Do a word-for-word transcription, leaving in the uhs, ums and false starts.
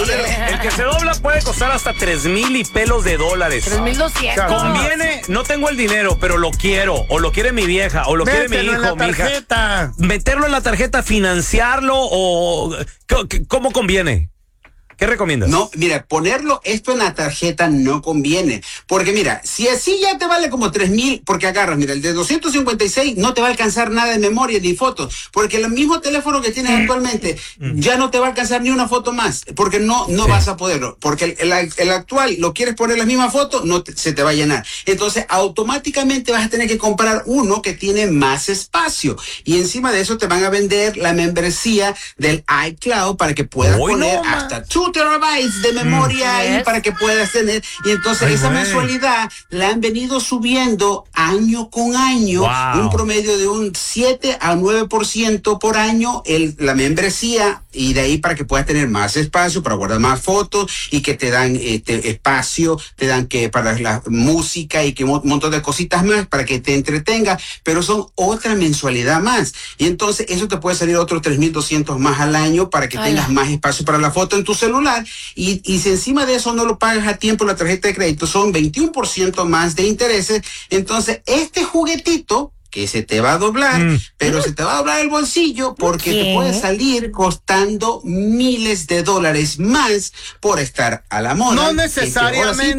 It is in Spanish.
Ahí el, el que se dobla puede costar hasta tres mil y pelos de dólares. tres mil doscientos. Conviene, no tengo el dinero, pero lo quiero. O lo quiere mi vieja, o lo Mételo quiere mi en hijo, la mi hija. tarjeta. Meterlo en la tarjeta, financiarlo o... ¿Cómo conviene? ¿Qué recomiendas? No, mira, ponerlo esto en la tarjeta no conviene. Porque mira, si así ya te vale como tres mil, porque agarras, mira, el de doscientos cincuenta y seis no te va a alcanzar nada de memoria ni fotos. Porque el mismo teléfono que tienes actualmente ya no te va a alcanzar ni una foto más. Porque no, no Sí. vas a poderlo. Porque el, el, el actual, lo quieres poner la misma foto, no te, se te va a llenar. Entonces, automáticamente vas a tener que comprar uno que tiene más espacio. Y encima de eso te van a vender la membresía del iCloud para que puedas Hoy poner no, ma. hasta two terabytes de memoria ahí Yes. para que puedas tener. Y entonces Ay, esa güey. mensualidad la han venido subiendo año con año, Wow. un promedio de un siete a nueve por ciento por año el, la membresía, y de ahí para que puedas tener más espacio para guardar más fotos y que te dan este espacio, te dan que para la música y que un montón de cositas más para que te entretenga, pero son otra mensualidad más. Y entonces eso te puede salir otros tres mil doscientos más al año para que Ala. tengas más espacio para la foto en tu celular. Y, y si encima de eso no lo pagas a tiempo la tarjeta de crédito, son veintiuno por ciento más de intereses. Entonces, este juguetito que se te va a doblar, Mm. pero se te va a doblar el bolsillo porque ¿Qué? te puede salir costando miles de dólares más por estar a la moda. No Que- que ahora sí necesariamente.